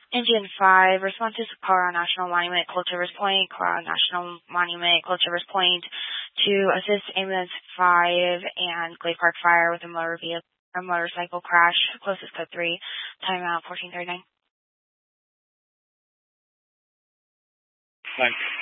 Engine 5, respond to Colorado National Monument, Colchivers Point, Colorado National Monument, Colchivers Point, to assist ambulance 5 and Glade Park Fire with a motorcycle crash, closest code 3, timeout 14:39. Thanks.